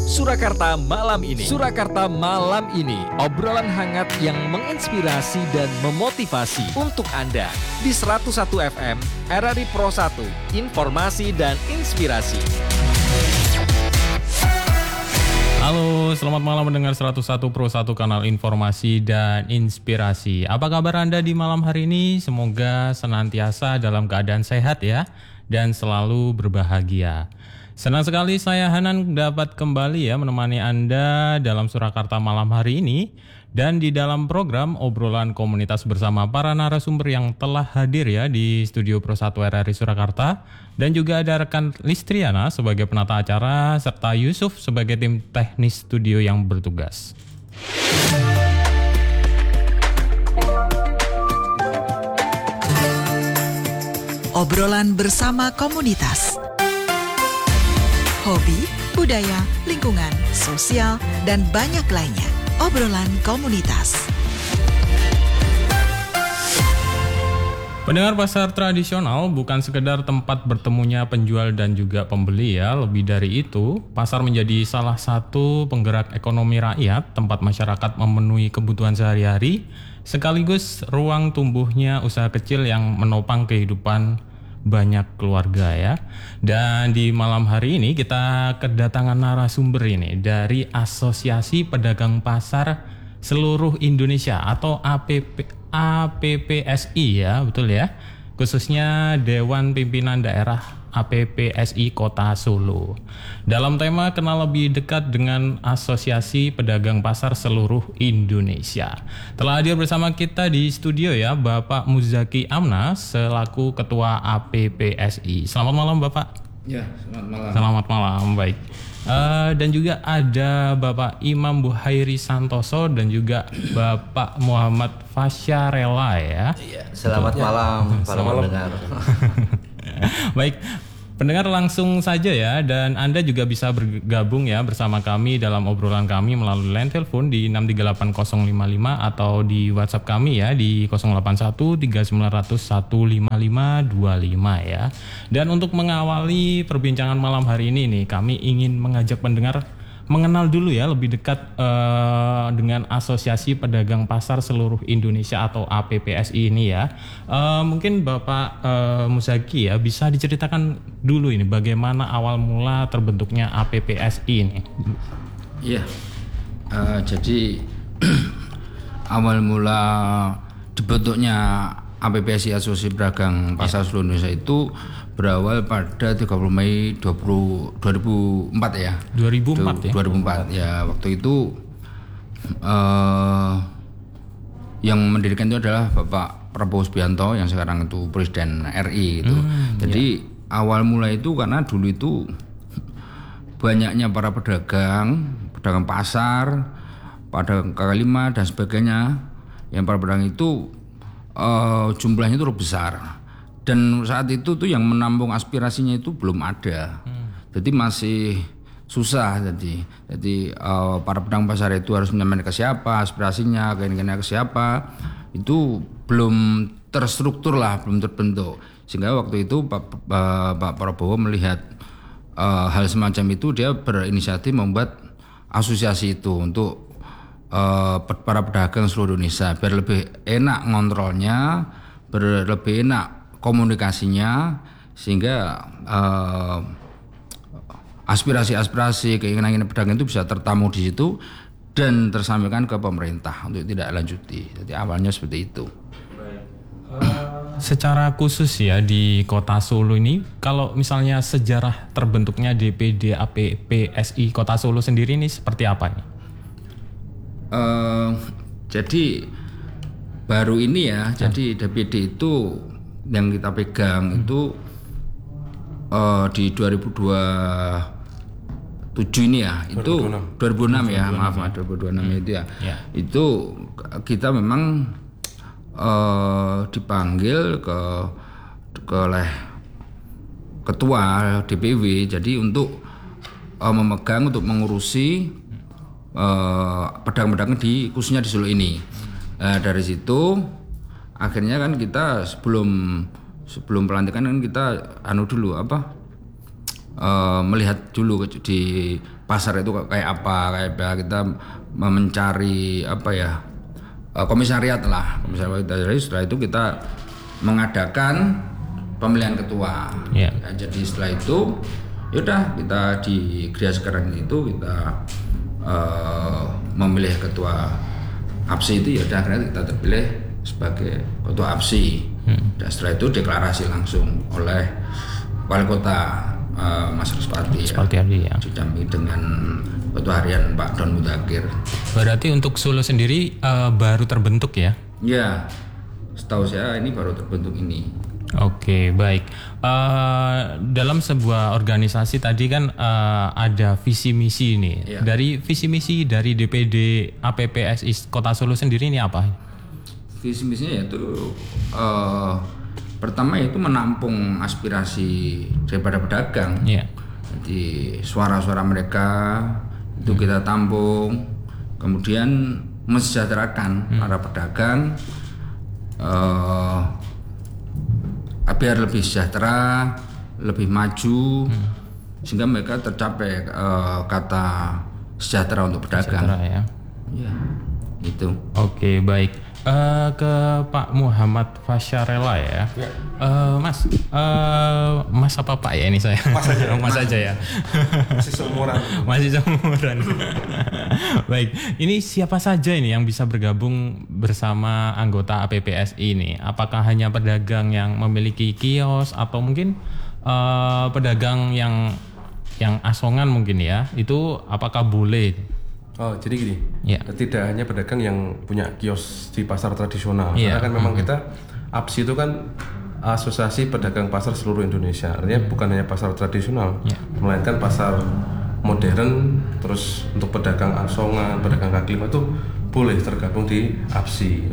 Surakarta malam ini. Surakarta malam ini, obrolan hangat yang menginspirasi dan memotivasi untuk Anda di 101 FM RRI Pro 1, informasi dan inspirasi. Halo, selamat malam mendengar 101 Pro 1 kanal informasi dan inspirasi. Apa kabar Anda di malam hari ini? Semoga senantiasa dalam keadaan sehat ya, dan selalu berbahagia. Senang sekali saya Hanan dapat kembali ya menemani Anda dalam Surakarta malam hari ini. Dan di dalam program obrolan komunitas bersama para narasumber yang telah hadir ya di Studio Pro 1 RRI Surakarta. Dan juga ada rekan Listriana sebagai penata acara serta Yusuf sebagai tim teknis studio yang bertugas. Obrolan bersama komunitas. Hobi, budaya, lingkungan, sosial, dan banyak lainnya. Obrolan komunitas. Pendengar, pasar tradisional bukan sekedar tempat bertemunya penjual dan juga pembeli ya. Lebih dari itu, pasar menjadi salah satu penggerak ekonomi rakyat, tempat masyarakat memenuhi kebutuhan sehari-hari, sekaligus ruang tumbuhnya usaha kecil yang menopang kehidupan banyak keluarga ya. Dan di malam hari ini kita kedatangan narasumber ini dari Asosiasi Pedagang Pasar Seluruh Indonesia atau APPSI ya, betul ya. Khususnya Dewan Pimpinan Daerah APPSI Kota Solo. Dalam tema kenal lebih dekat dengan Asosiasi Pedagang Pasar Seluruh Indonesia. Telah hadir bersama kita di studio ya Bapak Muzaki Amna selaku Ketua APPSI. Selamat malam Bapak. Ya, selamat malam. Selamat malam, baik. Dan juga ada Bapak Imam Buhairi Santoso dan juga Bapak Muhammad Fasyarela ya. Iya, selamat malam para pendengar. Baik, pendengar langsung saja ya, dan Anda juga bisa bergabung ya bersama kami dalam obrolan kami melalui line telepon di 638 055 atau di WhatsApp kami ya di 081 3900 15525 ya. Dan untuk mengawali perbincangan malam hari ini nih, kami ingin mengajak pendengar mengenal dulu ya lebih dekat dengan Asosiasi Pedagang Pasar Seluruh Indonesia atau APPSI ini ya. Mungkin Bapak Muzaki ya bisa diceritakan dulu ini bagaimana awal mula terbentuknya APPSI ini. Iya, jadi awal mula dibentuknya APPSI Asosiasi Pedagang Pasar Seluruh Indonesia itu berawal pada 30 Mei 2004 ya. 2004 ya? 2004 ya, waktu itu yang mendirikan itu adalah Bapak Prabowo Subianto yang sekarang itu Presiden RI itu. Jadi awal mulai itu karena dulu itu banyaknya para pedagang pasar, pedagang kaki lima dan sebagainya. Yang para pedagang itu jumlahnya itu besar. Dan saat itu tuh yang menampung aspirasinya itu belum ada. Jadi masih susah jadi para pedagang pasar itu harus menyampaikan ke siapa aspirasinya, keinginannya ke siapa. Itu belum terstruktur lah, belum terbentuk. Sehingga waktu itu Pak Prabowo melihat hal semacam itu, dia berinisiatif membuat asosiasi itu untuk para pedagang seluruh Indonesia biar lebih enak ngontrolnya, lebih enak komunikasinya, sehingga aspirasi-aspirasi keinginan pedagang itu bisa tertamu di situ dan tersampaikan ke pemerintah untuk tidak lanjuti. Jadi awalnya seperti itu. Secara khusus ya di Kota Solo ini, kalau misalnya sejarah terbentuknya DPD APPSI Kota Solo sendiri ini seperti apa nih? Jadi baru ini ya, jadi DPD itu yang kita pegang itu di 2027 ini ya, itu 2006 ya, maaf 2026 itu ya. Itu kita memang dipanggil oleh ketua DPW, jadi untuk memegang, untuk mengurusi pedagang-pedagang khususnya di Solo ini. Dari situ akhirnya kan kita sebelum pelantikan kan kita dulu melihat dulu di pasar itu kayak apa, kita mencari komisariat lah, Jadi setelah itu kita mengadakan pemilihan ketua. Yeah. Ya, jadi setelah itu yaudah kita di gereja sekarang itu kita memilih ketua APSI itu, yaudah akhirnya kita terpilih sebagai ketua APSI. Dan setelah itu deklarasi langsung oleh wali kota Mas Ruspati ya. didampingi dengan ketua harian Pak Don Mudakir. Berarti untuk Solo sendiri baru terbentuk ya? Ya, setahu saya ini baru terbentuk ini. Oke, baik. Dalam sebuah organisasi tadi kan ada visi misi nih. Ya. Dari visi misi dari DPD APPSI Kota Solo sendiri ini apa? Visi misinya yaitu pertama yaitu menampung aspirasi daripada pedagang. Iya. Jadi suara-suara mereka itu kita tampung, kemudian mensejahterakan para pedagang biar lebih sejahtera, lebih maju, sehingga mereka tercapai kata sejahtera untuk pedagang. Sejahtera ya. Ya, itu. Oke, baik. Ke Pak Muhammad Fasyarela ya. Mas, Mas apa Pak ya ini saya? Mas aja. Mas aja ya. Masih seumuran. Masih seumuran. Baik, ini siapa saja ini yang bisa bergabung bersama anggota APPSI ini? Apakah hanya pedagang yang memiliki kios atau mungkin pedagang yang asongan mungkin ya? Itu apakah boleh? Oh, jadi gini. Ya. Tidak hanya pedagang yang punya kios di pasar tradisional. Ya. Karena kan memang kita APSI itu kan Asosiasi Pedagang Pasar Seluruh Indonesia. Artinya bukan hanya pasar tradisional, melainkan pasar modern, terus untuk pedagang asongan, pedagang kaki lima itu boleh tergabung di APSI.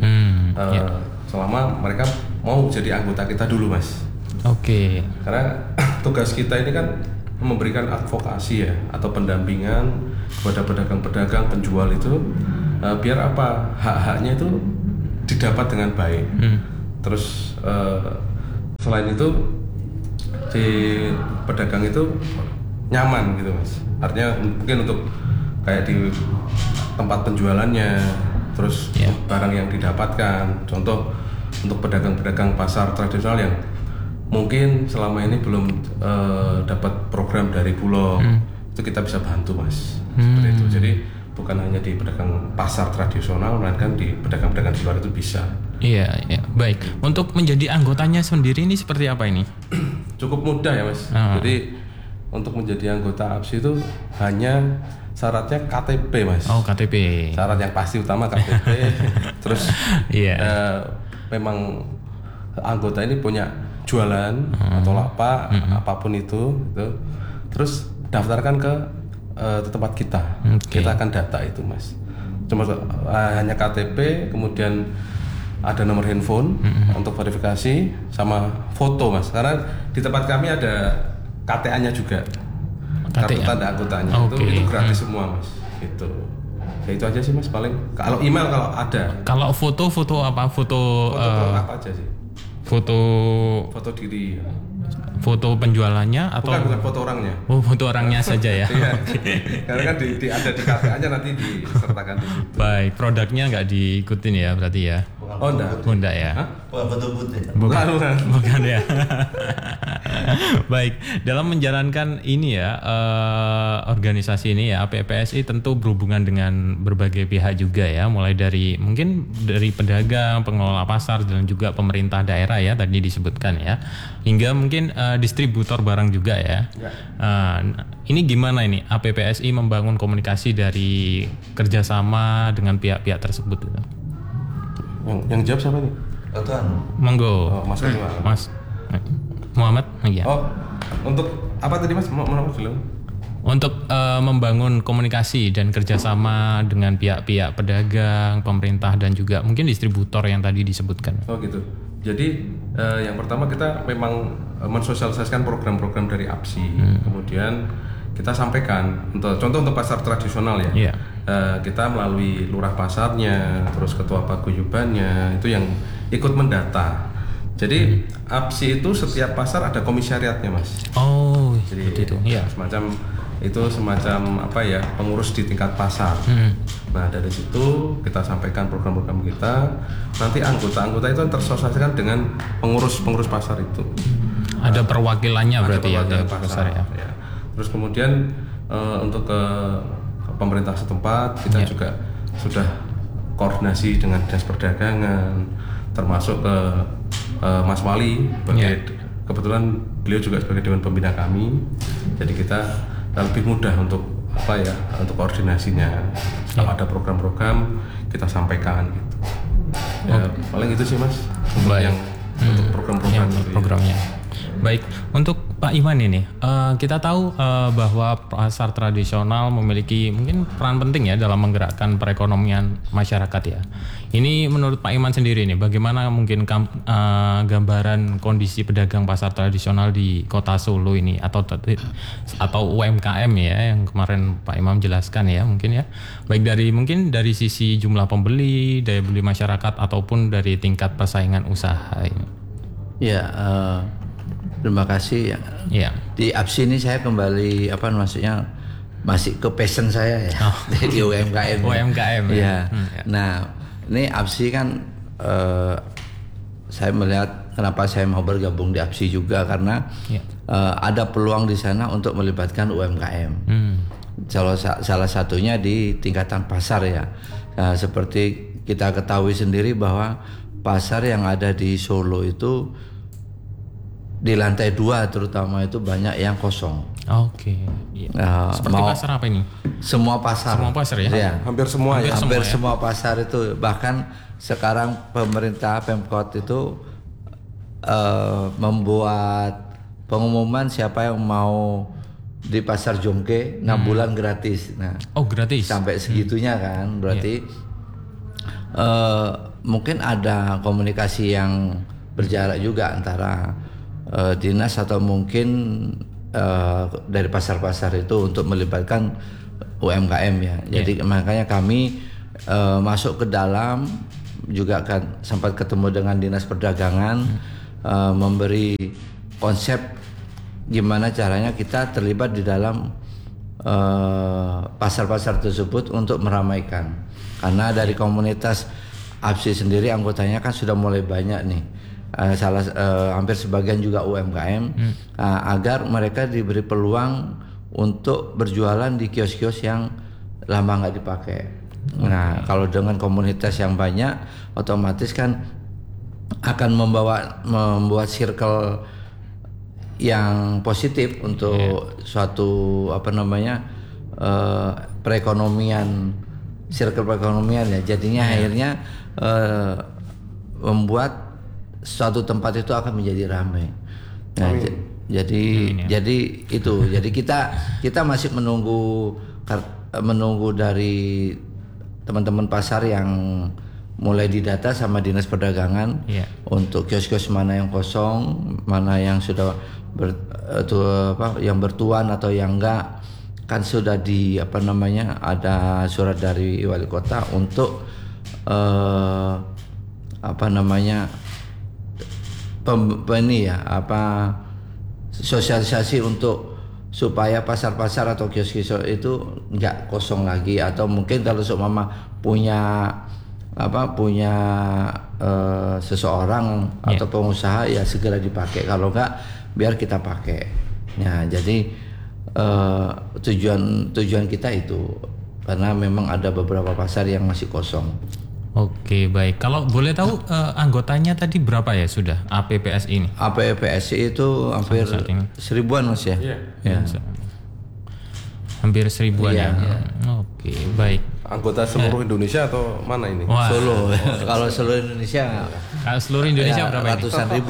Selama mereka mau jadi anggota kita dulu, Mas. Oke. Karena tugas kita ini kan memberikan advokasi ya atau pendampingan kepada pedagang-pedagang penjual itu biar apa hak-haknya itu didapat dengan baik. Terus selain itu si pedagang itu nyaman gitu Mas. Artinya mungkin untuk kayak di tempat penjualannya, terus barang yang didapatkan. Contoh untuk pedagang-pedagang pasar tradisional yang mungkin selama ini belum dapat program dari Bulog, itu kita bisa bantu Mas. Seperti itu. Jadi bukan hanya di pedagang pasar tradisional, melainkan di pedagang-pedagang di luar itu bisa. Iya, baik. Untuk menjadi anggotanya sendiri ini seperti apa ini? Cukup mudah ya Mas. Jadi untuk menjadi anggota APSI itu hanya syaratnya KTP Mas. Oh, KTP. Syarat yang pasti utama KTP. Terus memang anggota ini punya jualan atau lapak apapun itu, terus daftarkan ke tempat kita. Kita akan data itu Mas. Cuma hanya KTP, kemudian ada nomor handphone untuk verifikasi sama foto Mas. Karena di tempat kami ada KTA-nya juga, kartu tanda anggotanya. Itu gratis semua Mas. Gitu. Ya itu aja sih Mas paling. Kalau email kalau ada. Kalau foto apa? Foto apa aja sih? Foto diri. Foto penjualannya atau bukan foto orangnya? Oh, foto orangnya saja ya. Iya. Karena kan ada di KTA-nya nanti disertakan di situ. Baik, produknya nggak diikutin ya berarti ya? Oh enggak ya? Bukan foto putih. Bukan ya. Baik, dalam menjalankan ini ya organisasi ini ya APPSI tentu berhubungan dengan berbagai pihak juga ya, mulai dari mungkin dari pedagang, pengelola pasar dan juga pemerintah daerah ya tadi disebutkan ya, hingga mungkin distributor barang juga ya. Ini gimana ini APPSI membangun komunikasi dari kerjasama dengan pihak-pihak tersebut itu? Yang jawab siapa nih? Monggo. Mas Muhammad ya. Oh, untuk apa tadi Mas? Muhammad dulu. Untuk membangun komunikasi dan kerjasama dengan pihak-pihak pedagang, pemerintah dan juga mungkin distributor yang tadi disebutkan. Oh gitu. Jadi yang pertama kita memang mensosialisasikan program-program dari APSI. Kemudian kita sampaikan contoh untuk pasar tradisional ya. Kita melalui lurah pasarnya, terus ketua paguyubannya itu yang ikut mendata. Jadi APSI itu setiap pasar ada komisariatnya, Mas. Oh, Jadi seperti itu. Iya. semacam apa ya, pengurus di tingkat pasar. Nah, dari situ kita sampaikan program-program kita. Nanti anggota-anggota itu tersosialisasikan dengan pengurus pasar itu. Ada perwakilannya berarti ya perwakilan dari pasar ya. ya. Terus kemudian untuk ke pemerintah setempat kita juga sudah koordinasi dengan Dinas Perdagangan, termasuk ke Mas Wali kebetulan beliau juga sebagai dewan pembina kami, jadi kita lebih mudah untuk untuk koordinasinya. Kalau ada program-program kita sampaikan gitu. Ya, paling itu sih, Mas, untuk yang untuk program-program programnya. Baik, untuk Pak Iman ini, kita tahu bahwa pasar tradisional memiliki mungkin peran penting ya dalam menggerakkan perekonomian masyarakat ya. Ini menurut Pak Iman sendiri nih, bagaimana mungkin gambaran kondisi pedagang pasar tradisional di Kota Solo ini atau UMKM ya yang kemarin Pak Imam jelaskan ya mungkin ya. Baik dari sisi jumlah pembeli, daya beli masyarakat ataupun dari tingkat persaingan usaha ini. Ya, terima kasih ya. Iya. Di APSI ini saya kembali masih ke passion saya ya. Di UMKM. UMKM ya. Nah, ini APSI kan saya melihat kenapa saya mau bergabung di APSI juga karena ada peluang di sana untuk melibatkan UMKM. Salah satunya di tingkatan pasar ya. Nah, seperti kita ketahui sendiri bahwa pasar yang ada di Solo itu di lantai 2 terutama itu banyak yang kosong. Oke. Seperti pasar apa ini? Semua pasar. Semua pasar ya? Hampir semua ya. Hampir semua pasar itu. Bahkan sekarang pemerintah Pemkot itu membuat pengumuman siapa yang mau di pasar Jongke 6 bulan gratis. Nah, gratis. Sampai segitunya kan. Berarti mungkin ada komunikasi yang berjarak juga antara dinas atau mungkin dari pasar-pasar itu untuk melibatkan UMKM ya. Jadi makanya kami masuk ke dalam juga kan sempat ketemu dengan Dinas Perdagangan, memberi konsep gimana caranya kita terlibat di dalam pasar-pasar tersebut untuk meramaikan. Karena dari komunitas APSI sendiri anggotanya kan sudah mulai banyak nih. Hampir sebagian juga UMKM, agar mereka diberi peluang untuk berjualan di kios-kios yang lama nggak dipakai. Nah, kalau dengan komunitas yang banyak, otomatis kan akan membuat circle yang positif untuk suatu perekonomian, circle perekonomian ya. Jadinya akhirnya membuat suatu tempat itu akan menjadi ramai. Nah, jadi kita masih menunggu dari teman-teman pasar yang mulai didata sama Dinas Perdagangan untuk kios-kios mana yang kosong, mana yang sudah yang bertuan atau yang enggak. Kan sudah ada surat dari wali kota untuk sosialisasi untuk supaya pasar-pasar atau kios-kios itu nggak kosong lagi, atau mungkin kalau seumpama punya seseorang atau pengusaha ya segera dipakai, kalau nggak biar kita pakai. Nah, jadi tujuan kita itu karena memang ada beberapa pasar yang masih kosong. Oke, baik. Kalau boleh tahu anggotanya tadi berapa ya sudah APPSI ini? APPSI itu hampir 1000-an Mas ya. Ya. Hampir 1000-an ya. Oke, baik. Anggota seluruh Indonesia atau mana ini? Wah. Solo. Kalau seluruh Indonesia. Kalau seluruh Indonesia berapa ini? Ratusan ribu.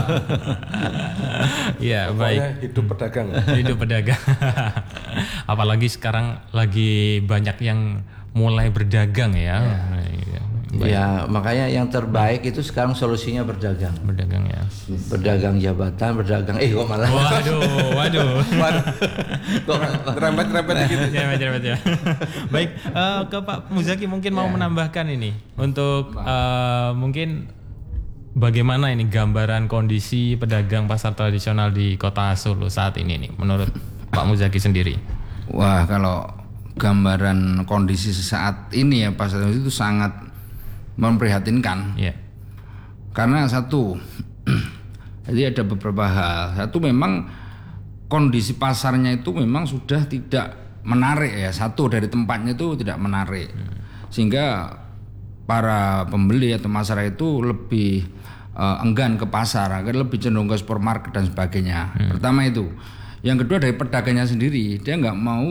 Iya, baik. Hidup pedagang. Hidup pedagang. Apalagi sekarang lagi banyak yang mulai berdagang ya. Ya, makanya yang terbaik itu sekarang solusinya berdagang. Berdagang ya. Berdagang jabatan, berdagang kok malah. Waduh. Kok rempet-rempet gitu. Rempet ya. Baik, ke Pak Muzaki mungkin mau menambahkan ini untuk mungkin bagaimana ini gambaran kondisi pedagang pasar tradisional di Kota Solo saat ini nih menurut Pak Muzaki sendiri? Wah, kalau gambaran kondisi saat ini ya pasar itu sangat memprihatinkan. Iya. Karena satu, jadi ada beberapa hal. Satu, memang kondisi pasarnya itu memang sudah tidak menarik ya. Satu, dari tempatnya itu tidak menarik. Sehingga para pembeli atau masyarakat itu lebih enggan ke pasar, agar lebih cenderung ke supermarket dan sebagainya. Pertama itu. Yang kedua, dari pedagangnya sendiri, dia nggak mau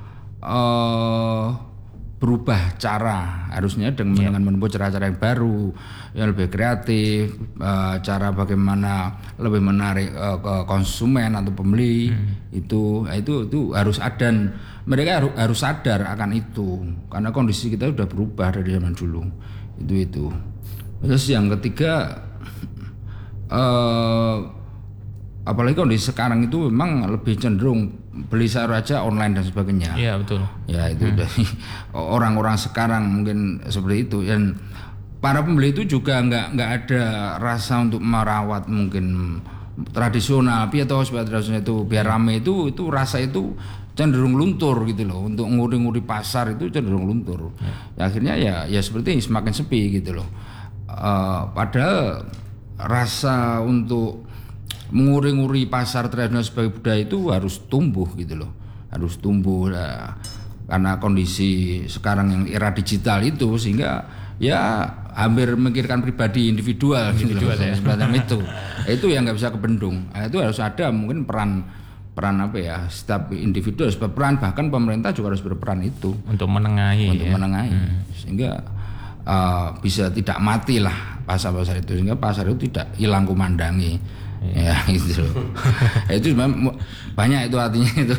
berubah cara, harusnya dengan menempuh cara-cara yang baru, yang lebih kreatif, cara bagaimana lebih menarik ke konsumen atau pembeli. Itu harus ada, dan mereka harus sadar akan itu, karena kondisi kita sudah berubah dari zaman dulu. Itu. Terus yang ketiga, apalagi kondisi sekarang itu memang lebih cenderung beli sayur aja online dan sebagainya. Iya, betul. Ya, itu dari orang-orang sekarang mungkin seperti itu, dan para pembeli itu juga nggak ada rasa untuk merawat mungkin tradisional, atau seperti tradisional itu biar rame, itu rasa itu cenderung luntur gitu loh. Untuk nguri-nguri pasar itu cenderung luntur. Ya, akhirnya ya seperti ini, semakin sepi gitu loh. Padahal rasa untuk menguri-nguri pasar tradisional sebagai budaya itu harus tumbuh gitu loh, harus tumbuh karena kondisi sekarang yang era digital itu, sehingga ya hampir memikirkan pribadi individual gitu loh, ya. semacam itu yang nggak bisa kebendung. Itu harus ada mungkin peran apa ya, setiap individu harus berperan, bahkan pemerintah juga harus berperan itu untuk menengahi, sehingga bisa tidak mati lah pasar-pasar itu, sehingga pasar itu tidak hilang kumandangi. Ya gitu loh. Itu banyak itu artinya itu.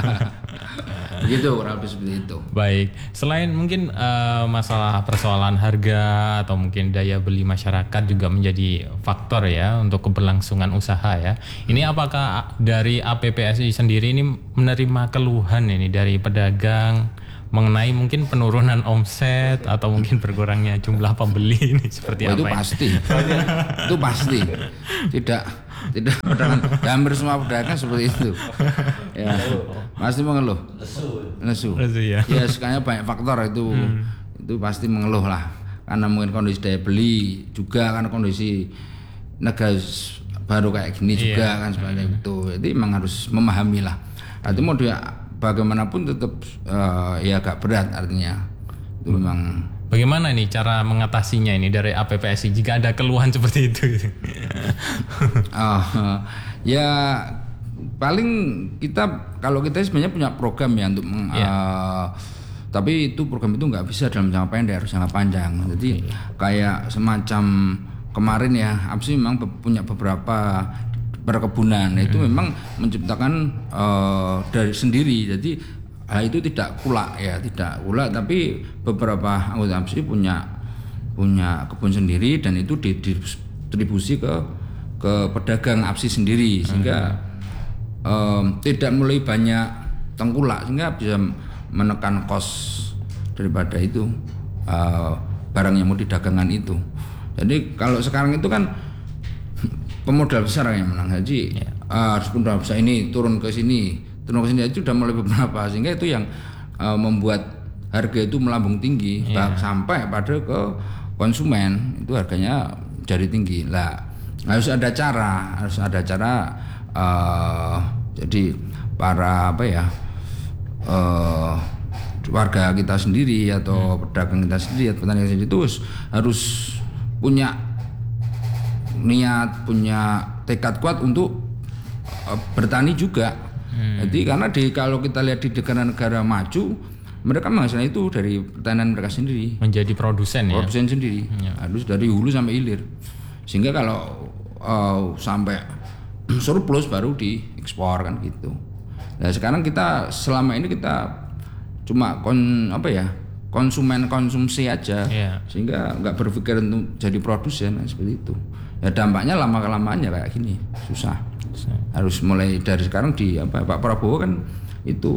Gitu, kurang lebih seperti itu. Baik, selain mungkin masalah persoalan harga atau mungkin daya beli masyarakat juga menjadi faktor ya untuk keberlangsungan usaha ya. Ini apakah dari APPSI sendiri ini menerima keluhan ini dari pedagang mengenai mungkin penurunan omset atau mungkin berkurangnya jumlah pembeli ini seperti apa? Itu pasti. Itu pasti. Tidak pedagang, hampir semua pedagang seperti itu. Ya, pasti mengeluh. Lesu. Ya. Ya, sekarang banyak faktor itu. Itu pasti mengeluh lah. Karena mungkin kondisi daya beli juga, karena kondisi negara baru kayak gini juga kan seperti itu. Jadi memang harus memahami lah. Itu mau dia bagaimanapun tetap ya agak berat artinya. Itu memang. Bagaimana nih cara mengatasinya ini dari APPSI jika ada keluhan seperti itu? Ya paling kalau kita sebenarnya punya program ya untuk tapi itu program itu nggak bisa dalam jangka pendek, harus jangka panjang. Jadi kayak semacam kemarin ya, APSI memang punya beberapa perkebunan, itu memang menciptakan dari sendiri. Jadi hal itu tidak kulak, tapi beberapa anggota APSI punya kebun sendiri, dan itu didistribusi ke pedagang APSI sendiri, sehingga tidak mulai banyak tengkulak, sehingga bisa menekan kos daripada itu barang yang mau didagangkan itu. Jadi kalau sekarang itu kan pemodal besar yang menang, jadi harus pemodal besar ini turun ke sini itu sudah mulai beberapa, sehingga itu yang membuat harga itu melambung tinggi sampai pada ke konsumen itu harganya jadi tinggi. Lah harus ada cara jadi para warga kita sendiri atau pedagang kita sendiri atau petani sendiri itu harus punya niat, punya tekad kuat untuk bertani juga. Jadi karena kalau kita lihat di negara-negara maju, mereka menghasilkan itu dari pertanian mereka sendiri. Menjadi produsen sendiri. Harus dari hulu sampai hilir. Sehingga kalau sampai surplus baru diekspor kan gitu. Nah sekarang kita selama ini kita cuma konsumen konsumsi aja, sehingga nggak berpikir untuk jadi produsen seperti itu. Ya dampaknya lama-kelamaan ya kayak gini, susah. Harus mulai dari sekarang Pak Prabowo kan itu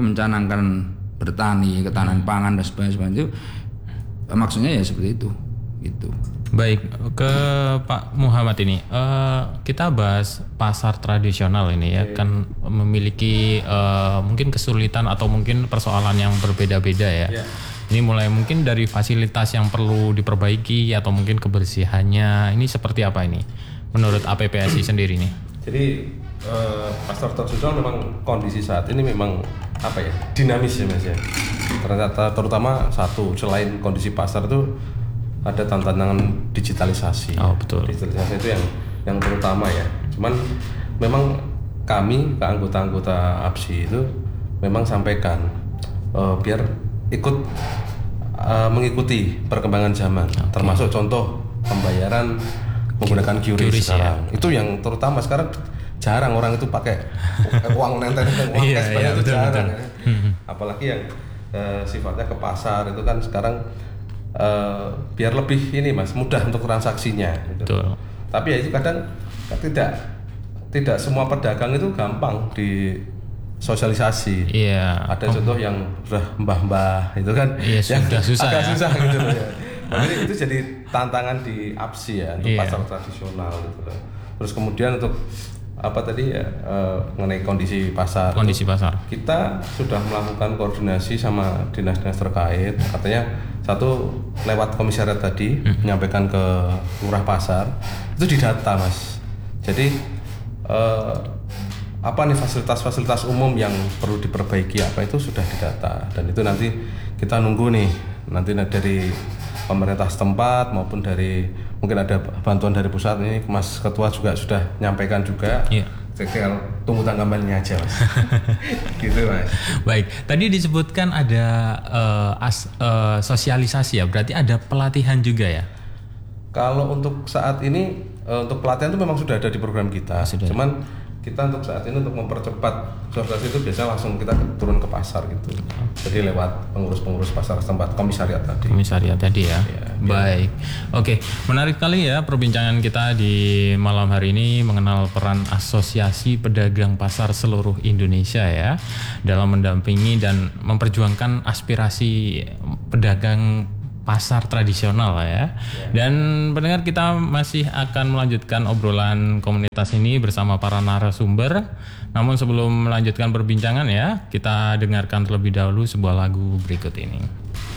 mencanangkan bertani, ketahanan pangan dan sebagainya itu, maksudnya ya seperti itu. gitu. Baik, ke Pak Muhammad ini, kita bahas pasar tradisional ini ya, kan memiliki mungkin kesulitan atau mungkin persoalan yang berbeda-beda ya. Ini mulai mungkin dari fasilitas yang perlu diperbaiki atau mungkin kebersihannya, ini seperti apa ini menurut APPSI sendiri nih? Jadi pasar tradisional memang kondisi saat ini memang apa ya, dinamis ya Mas ya. Ternyata terutama satu, selain kondisi pasar itu ada tantangan digitalisasi. Oh betul. Digitalisasi itu yang terutama ya. Cuman memang kami ke anggota-anggota APSI itu memang sampaikan biar ikut mengikuti perkembangan zaman. Termasuk contoh pembayaran menggunakan QRIS sekarang. Ya. Itu yang terutama sekarang jarang orang itu pakai uang nenteng-nenteng uang cash banyak itu jarang. Ya. Apalagi yang sifatnya ke pasar itu kan sekarang biar lebih ini Mas, mudah untuk transaksinya gitu. Betul. Tapi ya itu kadang tidak semua pedagang itu gampang di sosialisasi. Iya. Ada contoh yang udah mbah-mbah itu kan Iya, yang sudah susah agak ya. susah gitu loh ya. Makanya itu jadi tantangan di APSI ya untuk Iya. pasar tradisional gitu loh. Terus kemudian untuk apa tadi ya mengenai kondisi pasar. Kondisi pasar. Kita sudah melakukan koordinasi sama dinas-dinas terkait. Katanya satu lewat komisariat tadi menyampaikan ke lurah pasar itu didata Mas. Jadi apa nih fasilitas-fasilitas umum yang perlu diperbaiki apa itu sudah didata dan itu nanti kita nunggu nih nanti dari pemerintah setempat maupun dari mungkin ada bantuan dari pusat. Ini Mas Ketua juga sudah nyampaikan juga. Iya. Tinggal tunggu tanggapannya aja Mas. Gitu Mas. Baik, tadi disebutkan ada sosialisasi ya, berarti ada pelatihan juga ya? Kalau untuk saat ini untuk pelatihan itu memang sudah ada di program kita. Sudah. Cuman kita untuk saat ini untuk mempercepat sosialisasi itu biasanya langsung kita turun ke pasar gitu. Jadi lewat pengurus-pengurus pasar setempat komisariat tadi. Komisariat tadi ya. Baik. Oke, menarik kali ya perbincangan kita di malam hari ini mengenal peran Asosiasi Pedagang Pasar seluruh Indonesia ya dalam mendampingi dan memperjuangkan aspirasi pedagang pasar tradisional ya. Dan pendengar, kita masih akan melanjutkan obrolan komunitas ini bersama para narasumber. Namun sebelum melanjutkan perbincangan ya, kita dengarkan terlebih dahulu sebuah lagu berikut ini.